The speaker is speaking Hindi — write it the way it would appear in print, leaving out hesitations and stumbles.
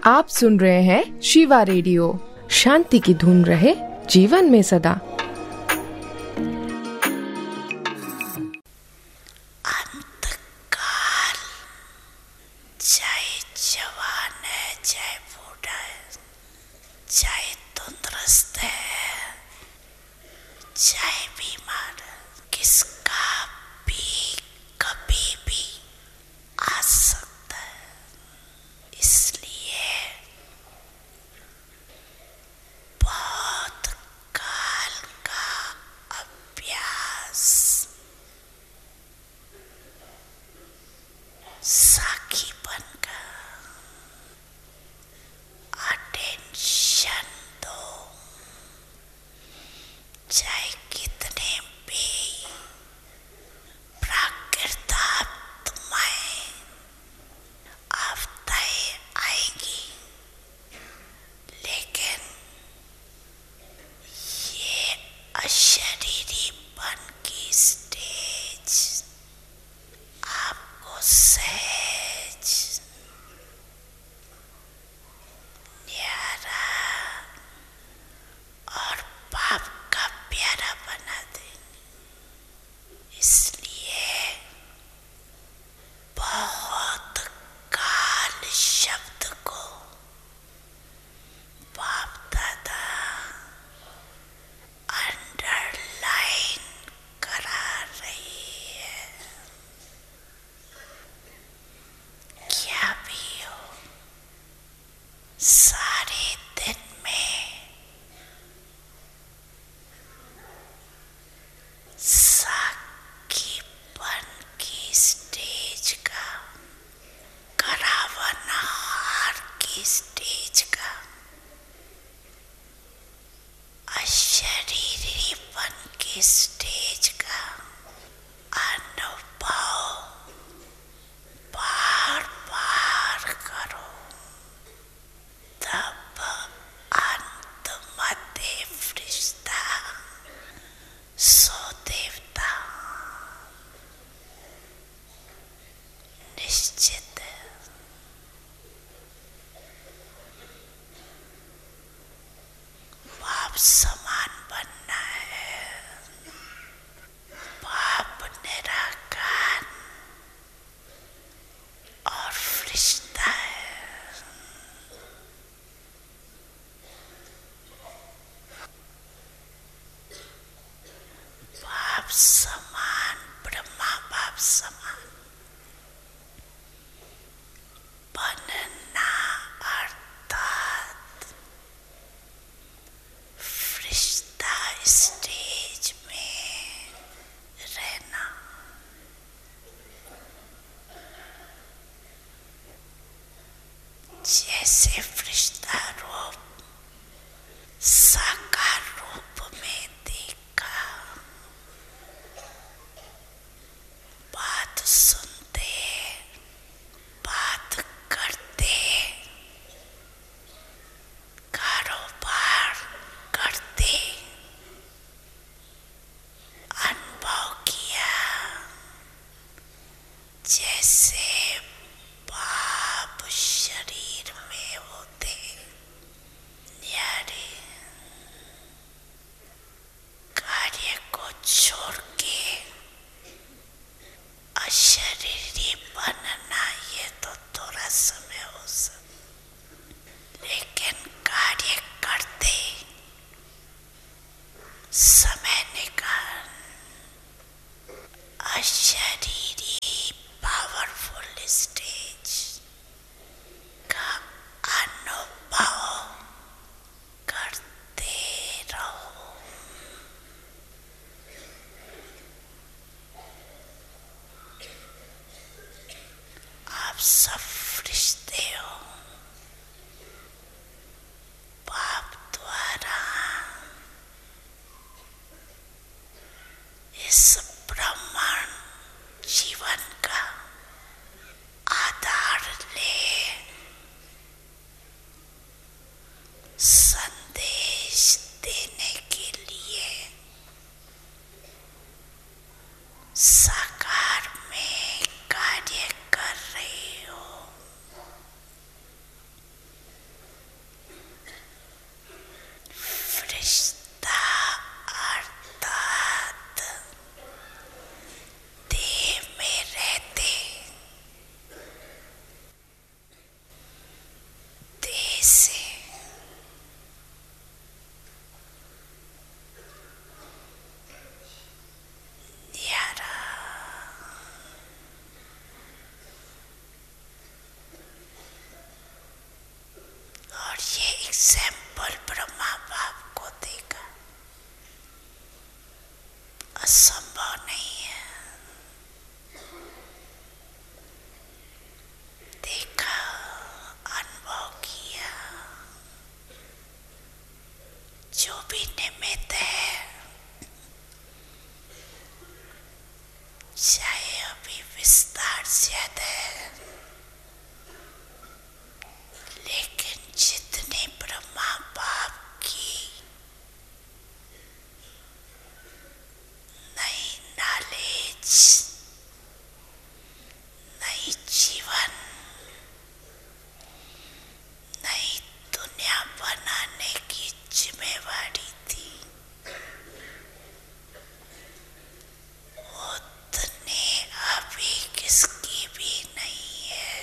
आप सुन रहे हैं शिवा रेडियो। शांति की धुन रहे जीवन में सदा। अंतकाल, चाहे जवान है, चाहे बूढ़ा है, चाहे तंदुरुस्त है, चाहे बीमार है, किसका भी कभी भी आ सकता है। इसलिए बहुत काल का अभ्यास, साखी बनकर अटेंशन दो। चाहे कितने भी प्राकृतात्माएं आपदाएं आएंगी, लेकिन ये अशरीरीपन की स्टेज आपको सहज, न्यारा और पाप का प्यारा बना देंगे। इसलिए बहुत काल शब्द को बाप दादा अंडरलाइन करा रही है। क्या भी हो, सारे दिन में साखीपन की स्टेज का, करावनहार की स्टेज का, अशरीरीपन की स्टेज का अनुभव बार बार करो। तब अंत मध्य फरिश्ता सो देवता निश्चित है। बाप समान बनना है। बाप निराकार और फरिश्ता है। बाप समान, ब्रह्मा बाप समान बनना अर्थात फरिश्ता स्टेज में रहना। जैसे फरिश्ता रूप साकार रूप में देखा, बात सुनते, बात करते, कारोबार करते, अनुभव किया जैसे बाप शरीर में होते, न्यारे कार्य को छोड़ के अशरीरी बनना, ये तो थोड़ा समय हो सकता, लेकिन कार्य करते समय निकाल अशरीरी पावरफुल स्टेज का अनुभव करते रहो। आप सब फरिश्ते हो।